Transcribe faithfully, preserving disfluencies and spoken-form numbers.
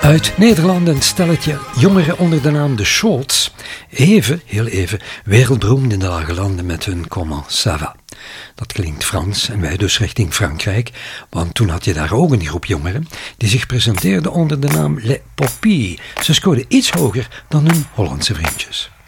Uit Nederland een stelletje jongeren onder de naam de Scholz. Even, heel even, wereldberoemd in de lage landen met hun Comment ça va. Dat klinkt Frans en wij dus richting Frankrijk, want toen had je daar ook een groep jongeren die zich presenteerden onder de naam Les Poppies. Ze scoorden iets hoger dan hun Hollandse vriendjes.